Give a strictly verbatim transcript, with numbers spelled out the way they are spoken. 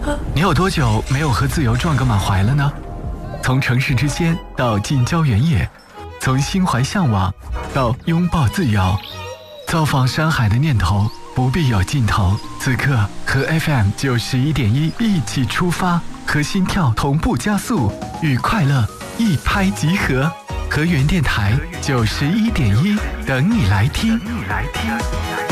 你有多久没有和自由撞个满怀了呢？从城市之间到近郊原野，从心怀向往到拥抱自由，造访山海的念头不必有尽头。此刻和 F M 九十一点一一起出发，和心跳同步加速，与快乐一拍即合。和原电台九十一点一等你来听。等你来听。